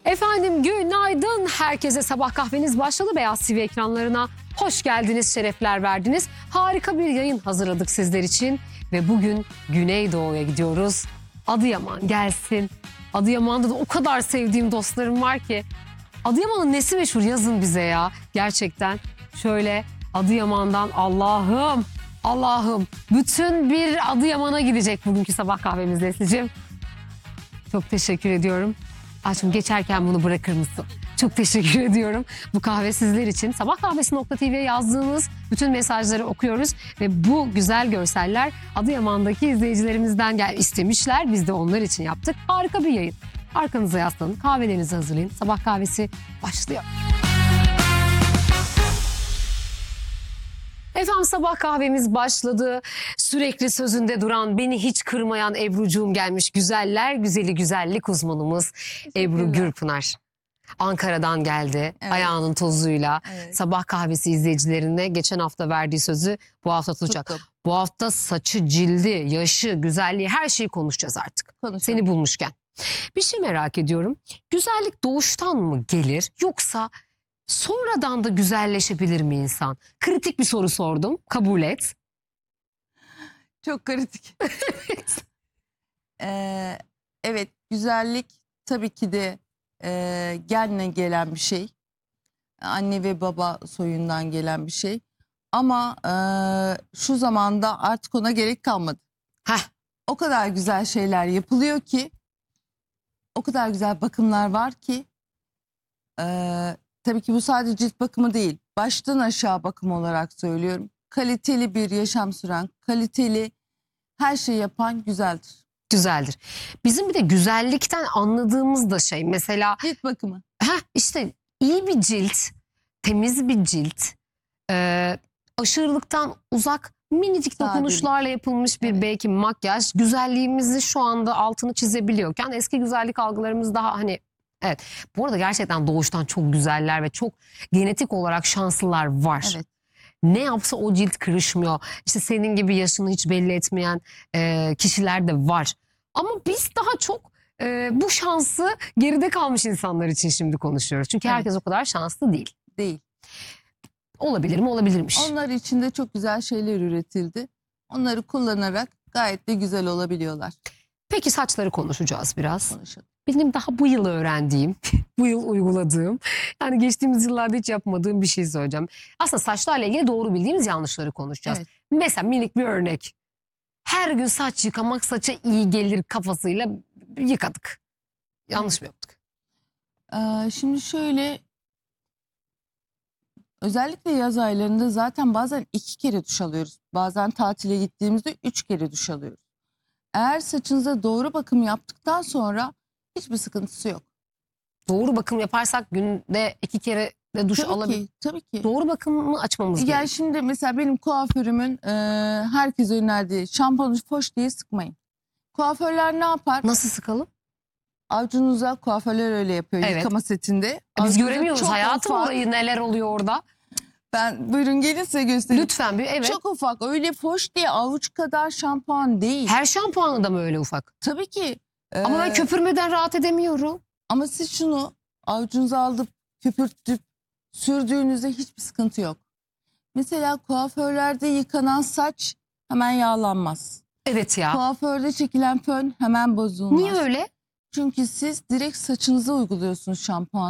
Efendim günaydın. Herkese sabah kahveniz başladı. Beyaz TV ekranlarına hoş geldiniz, şerefler verdiniz. Harika bir yayın hazırladık sizler için. Ve bugün Güneydoğu'ya gidiyoruz. Adıyaman gelsin. Adıyaman'da da o kadar sevdiğim dostlarım var ki. Adıyaman'ın nesi meşhur, yazın bize ya. Gerçekten şöyle Adıyaman'dan Allah'ım bütün bir Adıyaman'a gidecek bugünkü sabah kahvemiz Nesli'cim. Çok teşekkür ediyorum. Aşkım geçerken bunu bırakır mısın? Çok teşekkür ediyorum. Bu kahve sizler için. Sabahkahvesi.tv'ye yazdığınız bütün mesajları okuyoruz. Ve bu güzel görseller Adıyaman'daki izleyicilerimizden istemişler. Biz de onlar için yaptık. Harika bir yayın. Arkanıza yaslanın, kahvelerinizi hazırlayın. Sabah kahvesi başlıyor. Efendim sabah kahvemiz başladı. Sürekli sözünde duran, beni hiç kırmayan Ebru'cuğum gelmiş. Güzeller güzeli güzellik uzmanımız Ebru Gürpınar. Ankara'dan geldi, evet. Ayağının tozuyla. Evet. Sabah kahvesi izleyicilerine geçen hafta verdiği sözü bu hafta tutacak. Tuttum. Bu hafta saçı, cildi, yaşı, güzelliği, her şeyi konuşacağız artık. Konuşalım. Seni bulmuşken. Bir şey merak ediyorum. Güzellik doğuştan mı gelir yoksa sonradan da güzelleşebilir mi insan? Kritik bir soru sordum. Kabul et. Çok kritik. Evet, güzellik tabii ki de genle gelen bir şey. Anne ve baba soyundan gelen bir şey. Ama şu zamanda artık ona gerek kalmadı. Heh. O kadar güzel şeyler yapılıyor ki, o kadar güzel bakımlar var ki, tabii ki bu sadece cilt bakımı değil, baştan aşağı bakım olarak söylüyorum. Kaliteli bir yaşam süren, kaliteli her şeyi yapan güzeldir. Güzeldir. Bizim bir de güzellikten anladığımız da şey mesela. Cilt bakımı. İşte iyi bir cilt, temiz bir cilt, aşırılıktan uzak minicik dokunuşlarla yapılmış bir belki makyaj güzelliğimizi şu anda altını çizebiliyorken eski güzellik algılarımız daha evet. Bu arada gerçekten doğuştan çok güzeller ve çok genetik olarak şanslılar var. Evet. Ne yapsa o cilt kırışmıyor. İşte senin gibi yaşını hiç belli etmeyen kişiler de var. Ama biz daha çok bu şansı geride kalmış insanlar için şimdi konuşuyoruz. Çünkü herkes o kadar şanslı değil. Değil. Olabilir mi? Olabilirmiş. Onlar için de çok güzel şeyler üretildi. Onları kullanarak gayet de güzel olabiliyorlar. Peki saçları konuşacağız biraz. Konuşalım. Benim daha bu yıl öğrendiğim, bu yıl uyguladığım, yani geçtiğimiz yıllarda hiç yapmadığım bir şey söyleyeceğim. Aslında saçlarla ilgili doğru bildiğimiz yanlışları konuşacağız. Evet. Mesela minik bir örnek. Her gün saç yıkamak saça iyi gelir kafasıyla yıkadık. Yanlış mı yaptık? Şimdi şöyle, özellikle yaz aylarında zaten bazen 2 kere duş alıyoruz. Bazen tatile gittiğimizde 3 kere duş alıyoruz. Eğer saçınıza doğru bakım yaptıktan sonra hiçbir sıkıntısı yok. Doğru bakım yaparsak günde 2 kere de duş alabilir. Tabii ki. Doğru bakımı açmamız gerekiyor. Yani şimdi mesela benim kuaförümün herkese önerdiği şampuanı foş diye sıkmayın. Kuaförler ne yapar? Nasıl sıkalım? Avucunuza, kuaförler öyle yapıyor, evet. Yıkama setinde. Biz göremiyoruz hayatım olayı, neler oluyor orada. Buyurun gelin size göstereyim. Lütfen evet. Çok ufak, öyle foş diye avuç kadar şampuan değil. Her şampuanı da mı öyle ufak? Tabii ki. Ama ben köpürmeden rahat edemiyorum. Ama siz şunu avucunuza alıp köpürtüp sürdüğünüzde hiçbir sıkıntı yok. Mesela kuaförlerde yıkanan saç hemen yağlanmaz. Evet ya. Kuaförde çekilen fön hemen bozulmaz. Niye öyle? Çünkü siz direkt saçınıza uyguluyorsunuz şampuan.